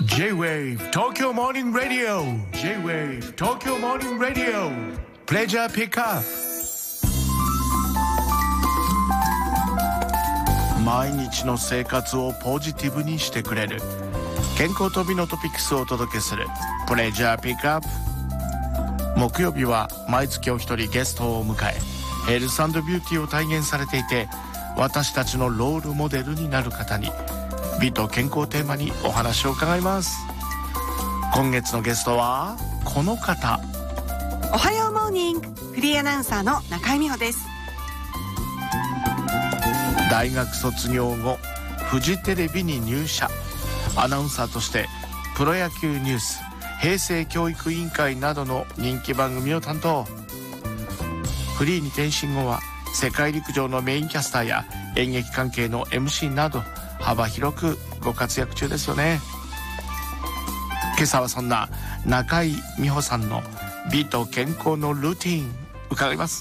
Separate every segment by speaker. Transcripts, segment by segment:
Speaker 1: J-Wave 東京モーニングラディオ J-Wave 東京モーニングラディオプレジャーピックアップ。毎日の生活をポジティブにしてくれる健康と美のトピックスをお届けするプレジャーピックアップ。木曜日は毎月お一人ゲストを迎えヘルス&ビューティーを体現されていて、私たちのロールモデルになる方に美と健康をテーマにお話を伺います。今月のゲストはこの方。
Speaker 2: おはようモーニング、フリーアナウンサーの中井美穂です。
Speaker 1: 大学卒業後フジテレビに入社、アナウンサーとしてプロ野球ニュース、平成教育委員会などの人気番組を担当。フリーに転身後は世界陸上のメインキャスターや演劇関係の MC など幅広くご活躍中ですよね。今朝はそんな中井美穂さんの美と健康のルーティン伺います。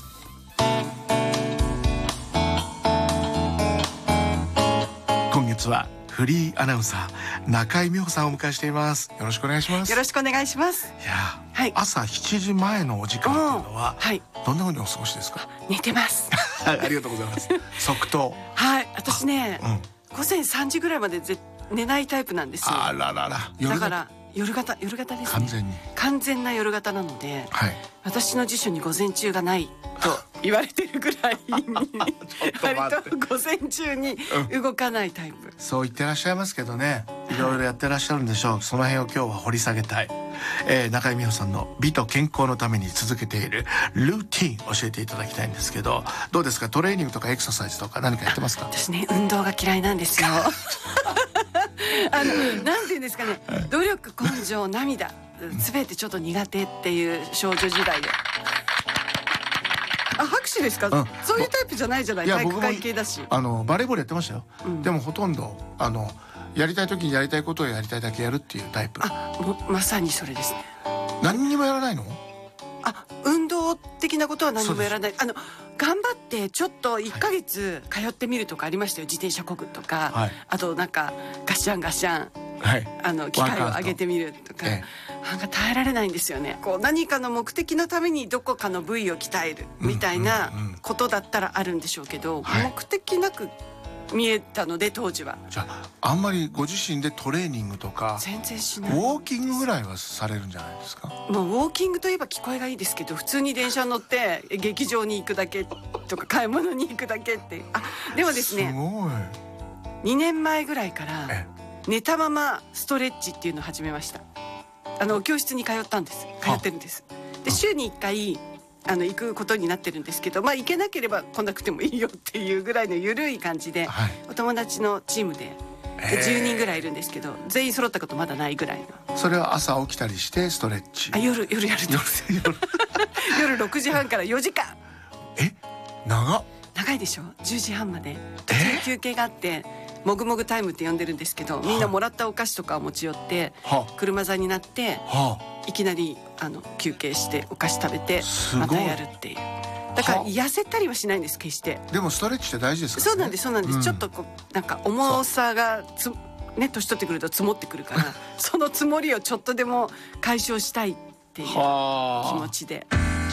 Speaker 1: 今月はフリーアナウンサー中井美穂さんをお迎えしています。よろしくお願いします。
Speaker 2: よろしくお願いします。
Speaker 1: いや、
Speaker 2: はい、
Speaker 1: 朝7時前のお時間というのは、はい、どんな風にお過ごしですか？
Speaker 2: 寝てます
Speaker 1: ありがとうございます即答。
Speaker 2: はい、私ね、午前3時ぐらいまで寝ないタイプなんですよ。
Speaker 1: あららら、
Speaker 2: だから夜型ですね。完全な夜型なので、はい、私の辞書に午前中がないと言われてるぐらい割と午前中に動かないタイプ、
Speaker 1: そう言ってらっしゃいますけどね、いろいろやってらっしゃるんでしょう。その辺を今日は掘り下げたい。中井美穂さんの美と健康のために続けているルーティン教えていただきたいんですけど、どうですか？トレーニングとかエクササイズとか何かやってますか？
Speaker 2: 私ね、運動が嫌いなんですよなんていうんですかね、努力、根性、涙、全てちょっと苦手っていう少女時代で。あ、拍手ですか？そういうタイプじゃないじゃない。体育会系だし。
Speaker 1: バレーボールやってましたよ、でもほとんどやりたい時にやりたいことをやりたいだけやるっていうタイプ。
Speaker 2: まさにそれですね。
Speaker 1: 何にもやらないの？
Speaker 2: 運動的なことは何もやらない。頑張ってちょっと1ヶ月通ってみるとかありましたよ。自転車こぐとか、はい、あとなんかガッシャンガッシャン、はい、機械を上げてみるとか、なんか耐えられないんですよね。こう何かの目的のためにどこかの部位を鍛えるみたいなことだったらあるんでしょうけど、目的なく見えたので当時は。じゃ
Speaker 1: あんまりご自身でトレーニングとか
Speaker 2: 全然しない。
Speaker 1: ウォーキングぐらいはされるんじゃないですか？
Speaker 2: ウォーキングといえば聞こえがいいですけど、普通に電車乗って劇場に行くだけとか買い物に行くだけって。でもですね、
Speaker 1: すごい。
Speaker 2: 2年前ぐらいから寝たままストレッチっていうのを始めました。教室に通ってるんです。で、週に1回行くことになってるんですけど、行けなければ来なくてもいいよっていうぐらいの緩い感じで、お友達のチームで10人ぐらいいるんですけど、全員揃ったことまだないぐらいの。そ
Speaker 1: れは朝起きたりしてストレッチ？
Speaker 2: 夜やるんです夜6時半から4時間。長いでしょ。10時半まで途中休憩があって、もぐもぐタイムって呼んでるんですけど、みんなもらったお菓子とかを持ち寄って車座になって、いきなり休憩してお菓子食べてまたやるっていう。だから痩せたりはしないんです、決して。
Speaker 1: でもストレッチって大事ですからね。
Speaker 2: そうなんです、ちょっとなんか重さが年取ってくると積もってくるからその積もりをちょっとでも解消したいっていう気持ちで。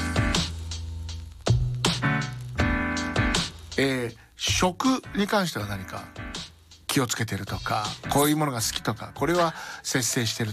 Speaker 1: 食に関しては何か気をつけてるとか、こういうものが好きとか、これは節制してる